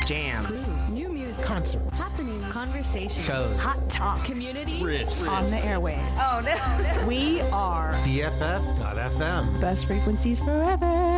jams, new music, concerts, happening, conversation, shows, hot talk, community, riffs on the airwaves. Oh no. We are BFF.FM. Best frequencies forever.